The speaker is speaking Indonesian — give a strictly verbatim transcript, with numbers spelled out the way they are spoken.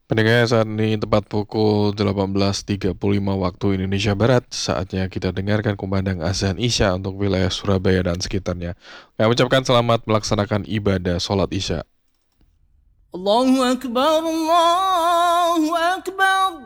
Pendengar, saat ini tepat pukul delapan belas tiga puluh lima waktu Indonesia Barat. Saatnya kita dengarkan kumandang azan Isya untuk wilayah Surabaya dan sekitarnya. Kami ucapkan selamat melaksanakan ibadah sholat Isya. Allahu Akbar, Allahu Akbar.